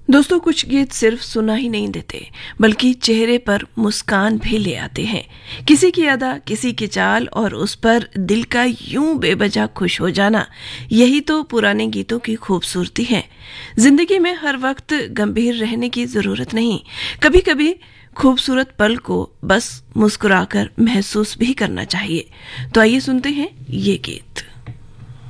दोस्तों, कुछ गीत सिर्फ सुना ही नहीं देते बल्कि चेहरे पर मुस्कान भी ले आते हैं। किसी की अदा, किसी की चाल और उस पर दिल का यूं बेवजह खुश हो जाना, यही तो पुराने गीतों की खूबसूरती है। जिंदगी में हर वक्त गंभीर रहने की जरूरत नहीं, कभी कभी खूबसूरत पल को बस मुस्कुराकर महसूस भी करना चाहिए। तो आइए सुनते हैं ये गीत।